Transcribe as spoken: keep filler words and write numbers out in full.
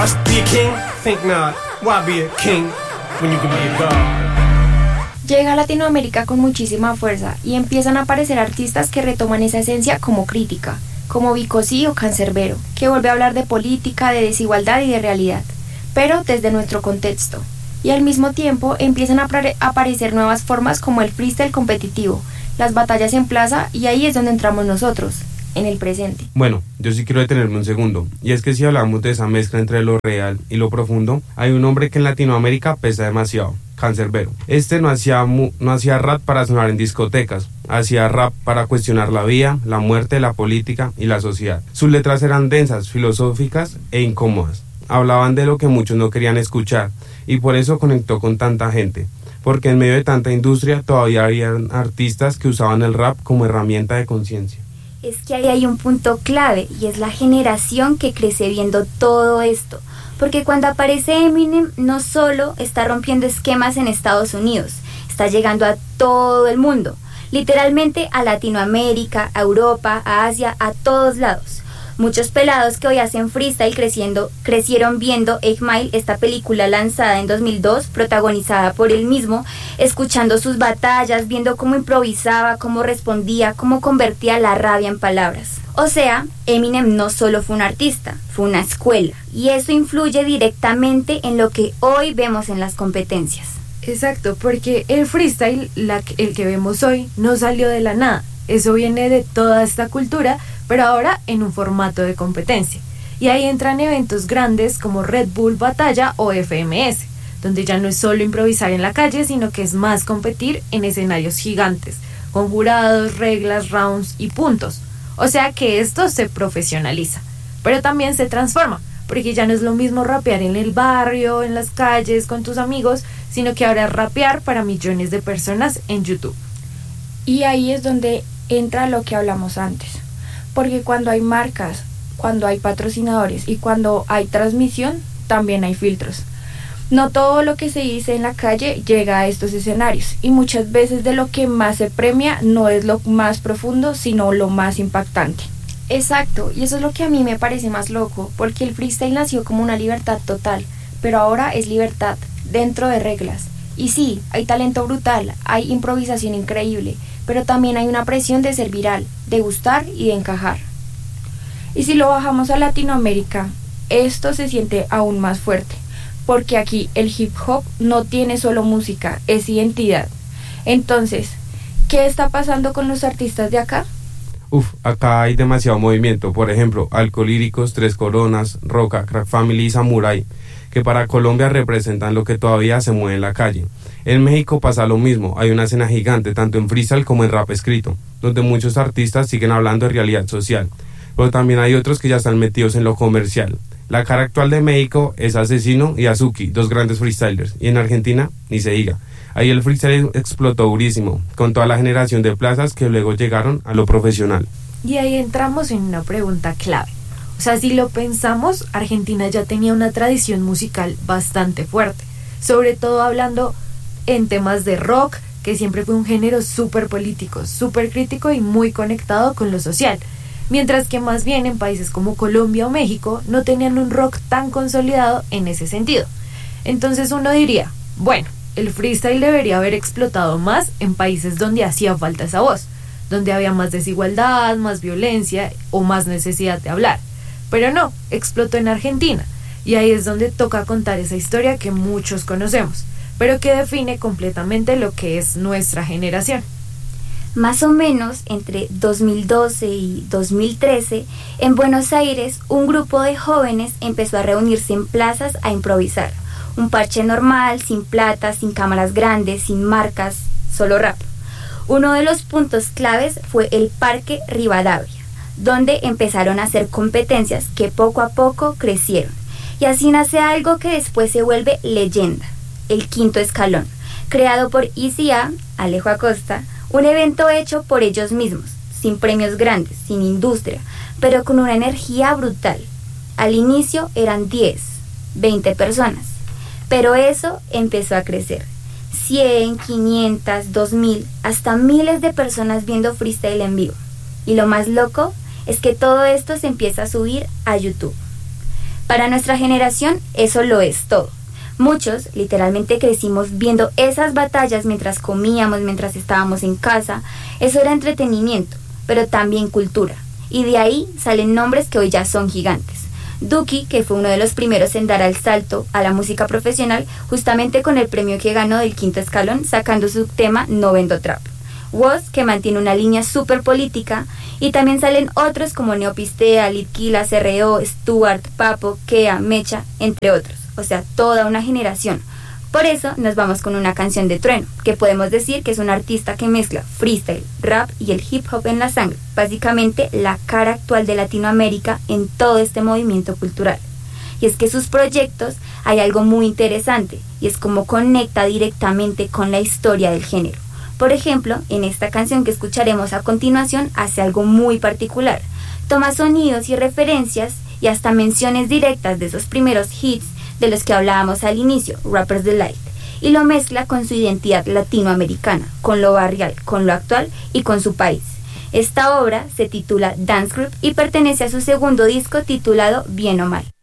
Llega a Latinoamérica con muchísima fuerza y empiezan a aparecer artistas que retoman esa esencia como crítica, como Vicosí o Cancerbero, que vuelve a hablar de política, de desigualdad y de realidad, pero desde nuestro contexto. Y al mismo tiempo empiezan a apare- aparecer nuevas formas como el freestyle competitivo, las batallas en plaza, y ahí es donde entramos nosotros, en el presente. Bueno, yo sí quiero detenerme un segundo, y es que si hablamos de esa mezcla entre lo real y lo profundo, hay un hombre que en Latinoamérica pesa demasiado, Cancerbero. Este no hacía, mu- no hacía rap para sonar en discotecas, hacía rap para cuestionar la vida, la muerte, la política y la sociedad. Sus letras eran densas, filosóficas e incómodas. Hablaban de lo que muchos no querían escuchar, y por eso conectó con tanta gente, porque en medio de tanta industria todavía había artistas que usaban el rap como herramienta de conciencia. Es que ahí hay un punto clave, y es la generación que crece viendo todo esto. Porque cuando aparece Eminem, no solo está rompiendo esquemas en Estados Unidos, está llegando a todo el mundo. Literalmente a Latinoamérica, a Europa, a Asia, a todos lados. Muchos pelados que hoy hacen freestyle creciendo, crecieron viendo eight Mile, esta película lanzada en dos mil dos, protagonizada por él mismo, escuchando sus batallas, viendo cómo improvisaba, cómo respondía, cómo convertía la rabia en palabras. O sea, Eminem no solo fue un artista, fue una escuela, y eso influye directamente en lo que hoy vemos en las competencias. Exacto, porque el freestyle, la, el que vemos hoy, no salió de la nada. Eso viene de toda esta cultura, pero ahora en un formato de competencia. Y ahí entran eventos grandes como Red Bull Batalla o F M S, donde ya no es solo improvisar en la calle, sino que es más competir en escenarios gigantes, con jurados, reglas, rounds y puntos. O sea que esto se profesionaliza, pero también se transforma, porque ya no es lo mismo rapear en el barrio, en las calles, con tus amigos, sino que ahora es rapear para millones de personas en YouTube. Y ahí es donde entra lo que hablamos antes, porque cuando hay marcas, cuando hay patrocinadores y cuando hay transmisión, también hay filtros. No todo lo que se dice en la calle llega a estos escenarios, y muchas veces de lo que más se premia no es lo más profundo, sino lo más impactante. Exacto, y eso es lo que a mí me parece más loco, porque el freestyle nació como una libertad total, pero ahora es libertad dentro de reglas. Y sí, hay talento brutal, hay improvisación increíble, pero también hay una presión de ser viral, de gustar y de encajar. Y si lo bajamos a Latinoamérica, esto se siente aún más fuerte, porque aquí el hip hop no tiene solo música, es identidad. Entonces, ¿qué está pasando con los artistas de acá? Uf, acá hay demasiado movimiento, por ejemplo, Alcolíricos, Tres Coronas, Roca, Crack Family y Samurai, que para Colombia representan lo que todavía se mueve en la calle. En México pasa lo mismo, hay una escena gigante tanto en freestyle como en rap escrito, donde muchos artistas siguen hablando de realidad social, pero también hay otros que ya están metidos en lo comercial. La cara actual de México es Asesino y Azuki, dos grandes freestylers, y en Argentina, ni se diga. Ahí el freestyle explotó durísimo, con toda la generación de plazas que luego llegaron a lo profesional. Y ahí entramos en una pregunta clave. O sea, si lo pensamos, Argentina ya tenía una tradición musical bastante fuerte, sobre todo hablando en temas de rock, que siempre fue un género súper político, súper crítico y muy conectado con lo social, mientras que más bien en países como Colombia o México no tenían un rock tan consolidado en ese sentido. Entonces uno diría, bueno, el freestyle debería haber explotado más en países donde hacía falta esa voz, donde había más desigualdad, más violencia o más necesidad de hablar. Pero no, explotó en Argentina, y ahí es donde toca contar esa historia que muchos conocemos, pero que define completamente lo que es nuestra generación. Más o menos entre dos mil doce y dos mil trece, en Buenos Aires, un grupo de jóvenes empezó a reunirse en plazas a improvisar. Un parche normal, sin plata, sin cámaras grandes, sin marcas, solo rap. Uno de los puntos claves fue el Parque Rivadavia, donde empezaron a hacer competencias que poco a poco crecieron. Y así nace algo que después se vuelve leyenda, el Quinto Escalón, creado por I C A, Alejo Acosta, un evento hecho por ellos mismos, sin premios grandes, sin industria, pero con una energía brutal. Al inicio eran diez, veinte personas, pero eso empezó a crecer. cien, quinientas, dos mil, hasta miles de personas viendo freestyle en vivo. Y lo más loco es que todo esto se empieza a subir a YouTube. Para nuestra generación eso lo es todo. Muchos literalmente crecimos viendo esas batallas mientras comíamos, mientras estábamos en casa. Eso era entretenimiento, pero también cultura. Y de ahí salen nombres que hoy ya son gigantes. Duki, que fue uno de los primeros en dar el salto a la música profesional, justamente con el premio que ganó del Quinto Escalón, sacando su tema No Vendo Trap. Woz, que mantiene una línea súper política, y también salen otros como Neopistea, Litquila, C R O, Stuart, Papo, Kea, Mecha, entre otros. O sea, toda una generación. Por eso nos vamos con una canción de Trueno, que podemos decir que es un artista que mezcla freestyle, rap y el hip hop en la sangre, básicamente la cara actual de Latinoamérica en todo este movimiento cultural. Y es que sus proyectos hay algo muy interesante, y es cómo conecta directamente con la historia del género. Por ejemplo, en esta canción que escucharemos a continuación hace algo muy particular. Toma sonidos y referencias y hasta menciones directas de esos primeros hits de los que hablábamos al inicio, Rapper's Delight, y lo mezcla con su identidad latinoamericana, con lo barrial, con lo actual y con su país. Esta obra se titula Dance Group y pertenece a su segundo disco titulado Bien o Mal.